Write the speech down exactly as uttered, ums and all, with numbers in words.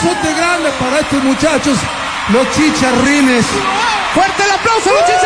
abrazote grande para estos muchachos, los chicharrines. Fuerte el aplauso, los chicharrines.